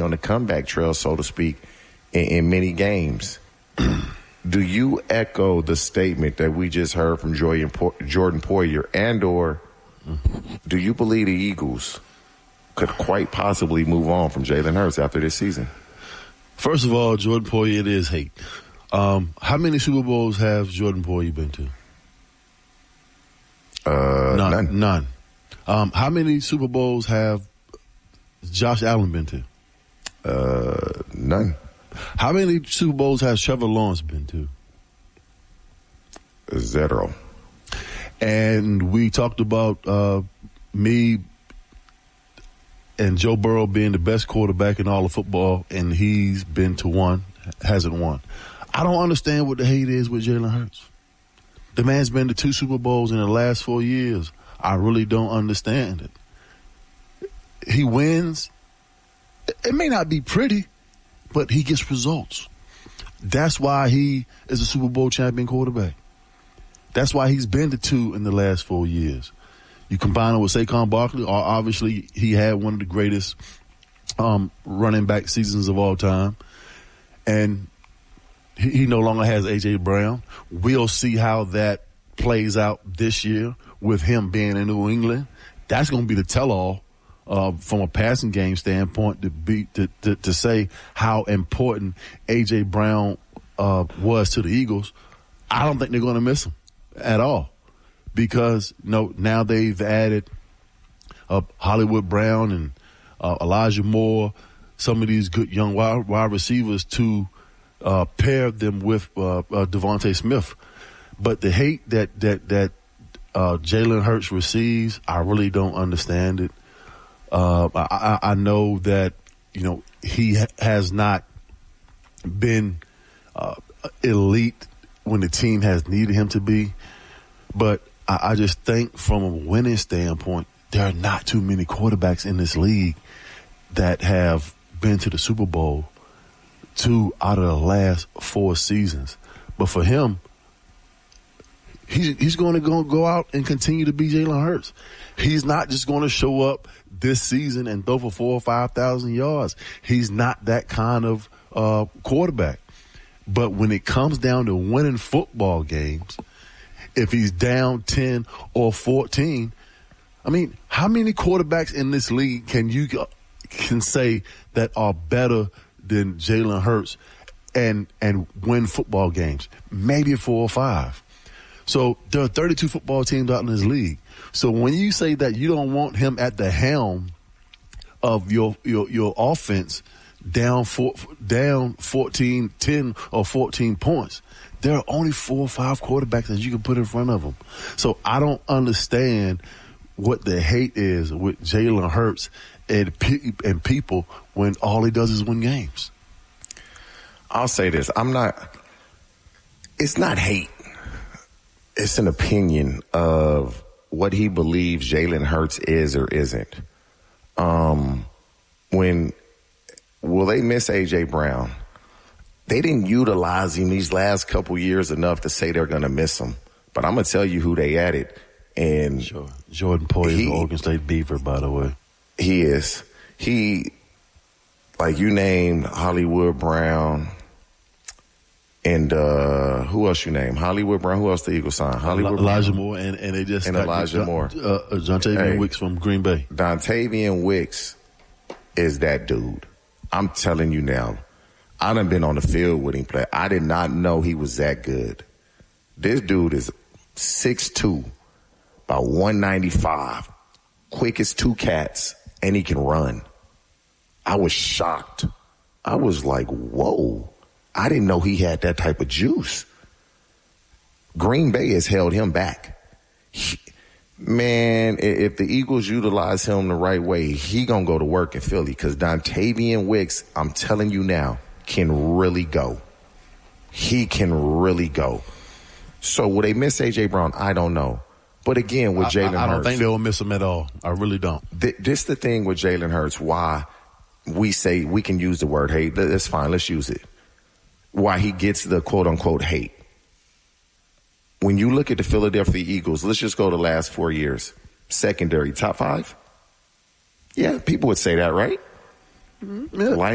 on the comeback trail, so to speak, in many games. Do you echo the statement that we just heard from Jordan Poyer, and/or do you believe the Eagles could quite possibly move on from Jalen Hurts after this season? First of all, Jordan Poyer, it is hate. How many Super Bowls have Jordan Poyer been to? None. How many Super Bowls have Josh Allen been to? None. How many Super Bowls has Trevor Lawrence been to? 0. And we talked about me and Joe Burrow being the best quarterback in all of football, and he's been to one, hasn't won. I don't understand what the hate is with Jalen Hurts. The man's been to 2 Super Bowls in the last 4 years. I really don't understand it. He wins. It may not be pretty, but he gets results. That's why he is a Super Bowl champion quarterback. That's why he's been to 2 in the last 4 years. You combine it with Saquon Barkley, obviously he had one of the greatest running back seasons of all time. And he no longer has A.J. Brown. We'll see how that plays out this year with him being in New England. That's going to be the tell-all from a passing game standpoint to say how important A.J. Brown was to the Eagles. I don't think they're going to miss him at all because now they've added Hollywood Brown and Elijah Moore, some of these good young wide receivers to pair them with Devontae Smith. But the hate that Jalen Hurts receives, I really don't understand it. I know that, he has not been elite when the team has needed him to be. But I just think from a winning standpoint, there are not too many quarterbacks in this league that have been to the Super Bowl 2 out of the last 4 seasons. But for him, he's going to go out and continue to be Jalen Hurts. He's not just going to show up this season and throw for 4,000 or 5,000 yards. He's not that kind of quarterback. But when it comes down to winning football games, if he's down 10 or 14, I mean, how many quarterbacks in this league can say that are better than Jalen Hurts and win football games? Maybe 4 or 5. So there are 32 football teams out in this league. So when you say that you don't want him at the helm of your offense down 14, 10 or 14 points, there are only 4 or 5 quarterbacks that you can put in front of him. So I don't understand what the hate is with Jalen Hurts and people when all he does is win games. I'll say this. It's not hate. It's an opinion of what he believes Jalen Hurts is or isn't. Will they miss A.J. Brown? They didn't utilize him these last couple years enough to say they're going to miss him. But I'm going to tell you who they added. And sure. Jordan Poyer is an Oregon State Beaver, by the way. He is. Like you named Hollywood Brown. And who else you named? Hollywood Brown. Who else the Eagles signed? Elijah Moore, and they just and Elijah Moore. Dontavian Wicks from Green Bay. Dontavian Wicks is that dude. I'm telling you now. I done been on the field with him play. I did not know he was that good. This dude is 6'2", about 195, quick as 2 cats, and he can run. I was shocked. I was like, whoa. I didn't know he had that type of juice. Green Bay has held him back. Man, if the Eagles utilize him the right way, he gonna go to work in Philly because Dontavian Wicks, I'm telling you now, can really go. He can really go. So will they miss A.J. Brown? I don't know. But again, with Jalen Hurts, I don't think they'll miss him at all. I really don't. This the thing with Jalen Hurts, why we say we can use the word hate. That's fine. Let's use it. Why he gets the quote-unquote hate. When you look at the Philadelphia Eagles, let's just go the last 4 years. Secondary, top 5? Yeah, people would say that, right? Mm-hmm. Yeah.